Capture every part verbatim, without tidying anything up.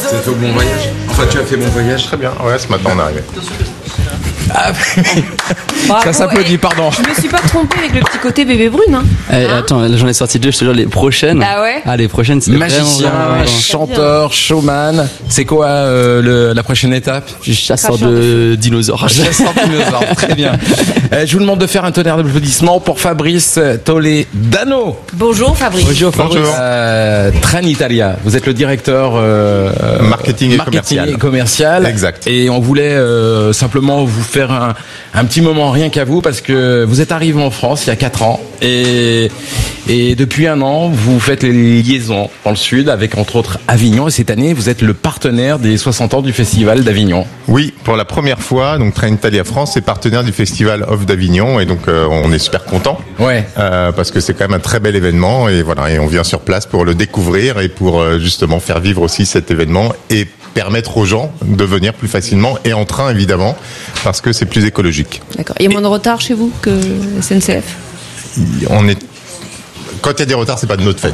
Vous êtes au bon voyage? Enfin, tu as fait bon voyage? Très bien, ouais, ce matin on est arrivé. Ah, Bravo. ça s'applaudit, pardon. Je me suis pas trompée avec le petit côté bébé brune. Hein. Eh, Hein attends, là, j'en ai sorti deux, je te jure, les prochaines. Ah ouais Ah, les prochaines, c'est Magicien, vraiment, vraiment, chanteur, showman. C'est quoi euh, le, la prochaine étape? chasseur Cracheur de dinosaures. Chasseur de dinosaures, très bien. Euh, je vous demande de faire un tonnerre d'applaudissements pour Fabrice Toledano. Bonjour Fabrice. Bonjour, Fabrice. Bonjour. Euh, Trenitalia, vous êtes le directeur euh, Marketing et marketing commercial. et commercial. Exact. Et on voulait euh, simplement vous faire un, un petit moment rien qu'à vous parce que vous êtes arrivé en France il y a quatre ans et, et depuis un an vous faites les liaisons dans le sud avec entre autres Avignon et cette année vous êtes le partenaire des soixante ans du Festival d'Avignon. Oui, pour la première fois, donc Trenitalia France est partenaire du Festival Off d'Avignon et donc euh, on est super content. Ouais. Euh, parce que c'est quand même un très bel événement et voilà, et on vient sur place pour le découvrir et pour euh, justement faire vivre aussi cet événement et permettre aux gens de venir plus facilement et en train évidemment parce que c'est plus écologique. D'accord. Il y a moins de retard chez vous que S N C F? On est Quand il y a des retards, c'est pas de notre fête.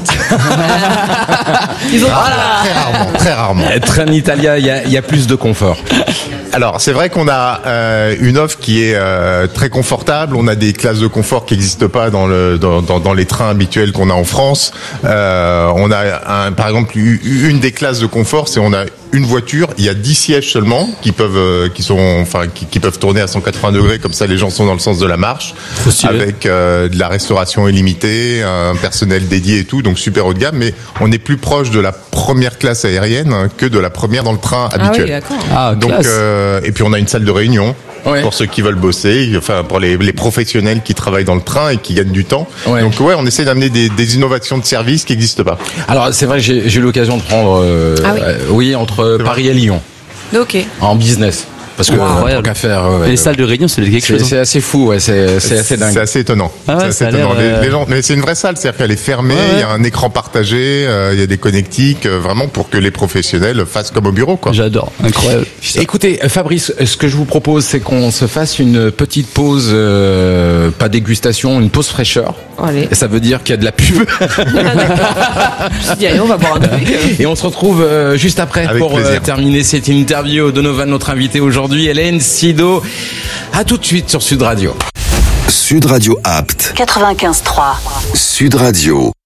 Ils ont... Très rarement, très rarement. Euh, Trenitalia, il y a, il y a plus de confort. Alors, c'est vrai qu'on a euh, une offre qui est euh, très confortable. On a des classes de confort qui n'existent pas dans, le, dans, dans, dans les trains habituels qu'on a en France. Euh, on a, un, par exemple, une des classes de confort, c'est on a une voiture, il y a dix sièges seulement qui peuvent, euh, qui sont, enfin, qui, qui peuvent tourner à cent quatre-vingts degrés, comme ça les gens sont dans le sens de la marche, avec euh, de la restauration illimitée, un personnel dédié et tout, donc super haut de gamme. Mais on est plus proche de la première classe aérienne que de la première dans le train habituel. Ah oui, d'accord. Ah, Donc, classe. euh, et puis on a une salle de réunion Ouais. pour ceux qui veulent bosser, enfin pour les, les professionnels qui travaillent dans le train et qui gagnent du temps. Ouais. Donc ouais, on essaie d'amener des, des innovations de services qui n'existent pas. Alors c'est vrai, j'ai, j'ai eu l'occasion de prendre, euh, Ah oui. euh, oui, entre Paris et Lyon, Ok. en business. Parce que Wow. euh, tant Incroyable. qu'à faire, ouais, ouais, Les salles de réunion, c'est quelque c'est, chose. c'est assez fou, ouais, c'est, c'est assez dingue. C'est assez étonnant. Ah ouais, c'est assez ça a l'air, étonnant. Les- euh, Les, gens, mais c'est une vraie salle, c'est-à-dire qu'elle est fermée, il Ouais, ouais. y a un écran partagé, euh, il y a des connectiques, euh, vraiment pour que les professionnels fassent comme au bureau, quoi. J'adore, incroyable. Écoutez, euh, Fabrice, euh, ce que je vous propose, c'est qu'on se fasse une petite pause, euh, pas dégustation, une pause fraîcheur. Allez. Et ça veut dire qu'il y a de la pub. D'accord. Je me suis dit, allez, on va boire un truc. Et on se retrouve euh, juste après Avec pour euh, plaisir. terminer cette interview. Donovan, notre invité aujourd'hui, Hélène Sido. À tout de suite sur Sud Radio. Sud Radio Apt. quatre-vingt-quinze trois. Sud Radio.